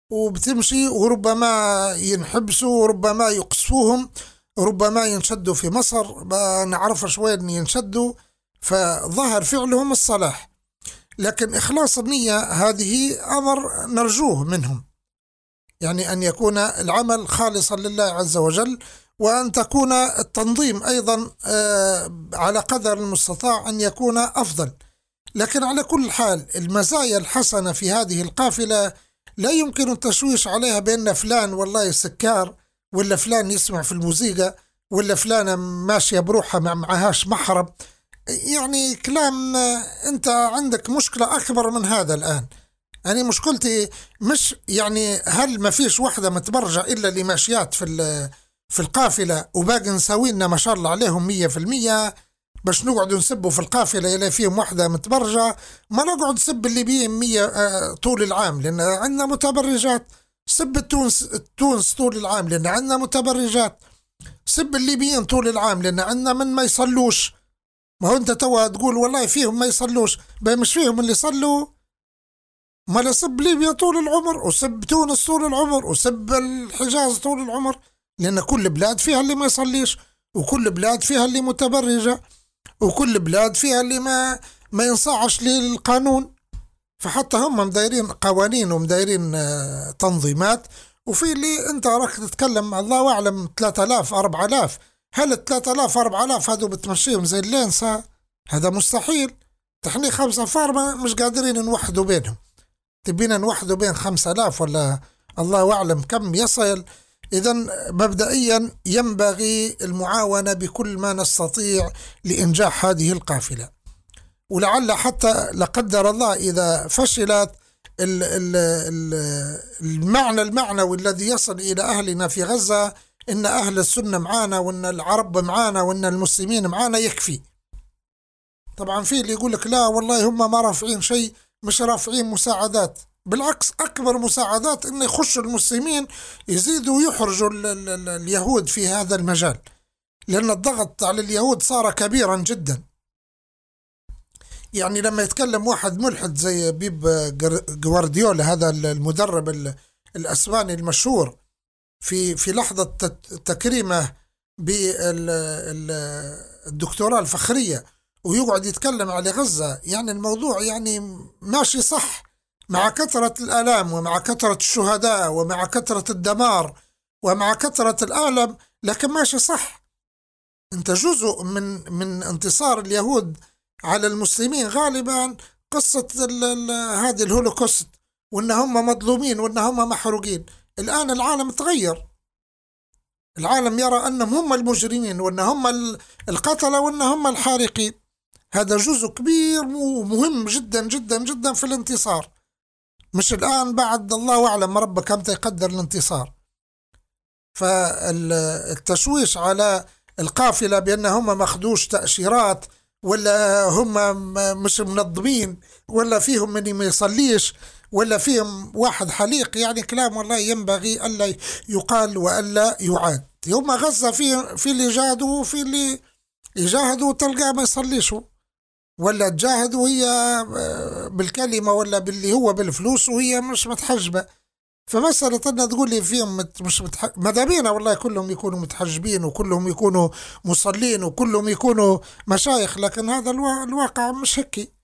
وبتمشي، وربما ينحبسوا وربما يقصفوهم، ربما ينشدوا في مصر، ما نعرفش وين ينشدوا. فظهر فعلهم الصلاح، لكن إخلاص النية هذه أمر نرجوه منهم، يعني أن يكون العمل خالصا لله عز وجل، وأن تكون التنظيم أيضا على قدر المستطاع أن يكون أفضل. لكن على كل حال المزايا الحسنة في هذه القافلة لا يمكن التشويش عليها، بأن فلان والله سكار، ولا فلان يسمع في الموسيقى، ولا فلانة ماشية بروحها معهاش محرم. يعني كلام، أنت عندك مشكلة أكبر من هذا الآن. أنا مشكلتي مش يعني هل ما فيش وحدة متبرجة إلا اللي ماشيات في القافلة، وباقي نساوينا ما شاء الله عليهم 100%، باش نقعد نسبوا في القافلة إلا فيهم وحدة متبرجة؟ ما نقعد نسب الليبيين 100 طول العام لأن عندنا متبرجات. سب تونس طول العام لأن عندنا متبرجات. سب الليبيين طول العام لأن عندنا من ما يصلوش. ما هو أنت توا تقول والله فيهم ما يصلوش، مش فيهم اللي يصلوا. ما لسب ليبيا طول العمر، وسب تونس طول العمر، وسب الحجاز طول العمر، لأن كل بلاد فيها اللي ما يصليش، وكل بلاد فيها اللي متبرجة، وكل بلاد فيها اللي ما ينصاعش للقانون. فحتى هم مدايرين قوانين ومدايرين تنظيمات. وفي اللي انت راك تتكلم الله اعلم 3000 4000، هل 3000 4000 هذو بتمشيهم زي اللينسة؟ هذا مستحيل. تحني 5 فار مش قادرين نوحدوا بينهم، تبينا نوحدوا بين 5000 ولا الله أعلم كم يصل. إذا مبدئيا ينبغي المعاونة بكل ما نستطيع لإنجاح هذه القافلة. ولعل حتى لا قدر الله إذا فشلت، المعنى المعنوي الذي يصل إلى أهلنا في غزة إن أهل السنة معانا، وإن العرب معانا، وإن المسلمين معانا يكفي. طبعا في اللي يقول لك لا والله هم ما رافعين شيء، مش رافعين مساعدات. بالعكس أكبر مساعدات إن يخشوا المسلمين يزيدوا يحرجوا اليهود في هذا المجال، لأن الضغط على اليهود صار كبيرا جدا. يعني لما يتكلم واحد ملحد زي بيب جوارديولا، هذا المدرب الأسباني المشهور، في لحظة تكريمه بالدكتوراه الفخرية، ويقعد يتكلم على غزة، يعني الموضوع يعني ماشي صح، مع كثرة الآلام ومع كثرة الشهداء ومع كثرة الدمار ومع كثرة الألم، لكن ماشي صح. انت جزء من انتصار اليهود على المسلمين غالبا قصة هذه الهولوكوست، وان هم مظلومين وان هم محروقين. الآن العالم تغير، العالم يرى أنهم هم المجرمين، وأن هم القتلة، وأن هم الحارقين. هذا جزء كبير ومهم جدا جدا جدا في الانتصار. مش الآن بعد الله أعلم ربك كم يقدر الانتصار. فالتشويش على القافلة بأن هم مخدوش تأشيرات، ولا هم مش منظمين، ولا فيهم من ما يصليش، ولا فيهم واحد حليق، يعني كلام والله ينبغي ألا يقال وألا يعاد. يوم غزة في اللي جاهدوا وفي اللي يجاهدوا تلقاه ما يصليشوا، ولا تجاهدوا هي بالكلمة ولا باللي هو بالفلوس وهي مش متحجبة. فمسألة أن تقول لي فيهم مش ماذا بينا والله كلهم يكونوا متحجبين وكلهم يكونوا مصلين وكلهم يكونوا مشايخ، لكن هذا الواقع مش هيك.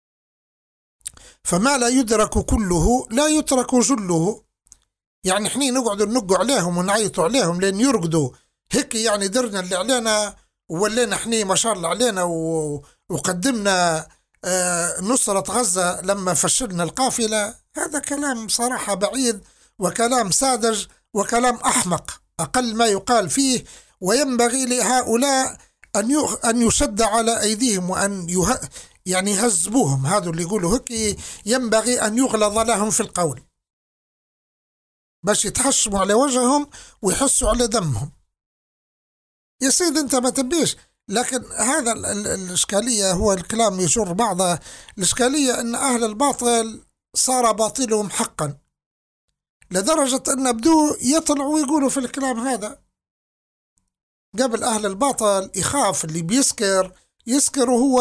فما لا يدرك كله لا يترك جله. يعني احنا نقعد ننقوا عليهم ونعيطوا عليهم لين يرقدوا هيك، يعني درنا اللي علينا وولينا احنا ما شاء الله علينا وقدمنا نصرة غزة لما فشلنا القافلة. هذا كلام صراحة بعيد، وكلام ساذج، وكلام أحمق أقل ما يقال فيه. وينبغي لهؤلاء أن يشد على أيديهم، وأن يعني يهذبوهم. هذا اللي يقولوا هيك ينبغي أن يغلظ لهم في القول، باش يتحشموا على وجههم ويحسوا على دمهم. يا سيد أنت ما تبيش، لكن هذا الإشكالية هو الكلام يجر بعضه. الإشكالية أن أهل الباطل صار باطلهم حقا، لدرجة أن بدو يطلعوا ويقولوا في الكلام هذا. قبل أهل الباطل يخاف اللي يسكر وهو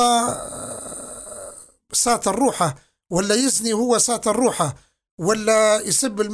ساتر روحه، ولا يزني وهو ساتر روحه، ولا يسب